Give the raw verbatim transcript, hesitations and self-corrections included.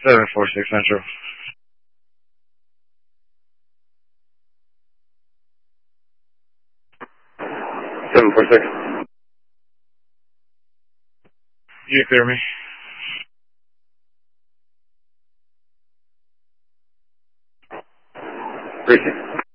seven four six Central. seven four six. You clear me. Briefing.